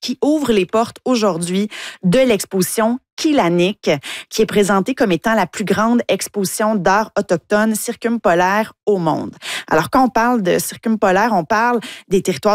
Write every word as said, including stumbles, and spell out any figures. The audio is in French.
qui ouvre les portes aujourd'hui de l'exposition Killanick, qui est présentée comme étant la plus grande exposition d'art autochtone circumpolaire au monde. Alors, quand on parle de circumpolaire, on parle des territoires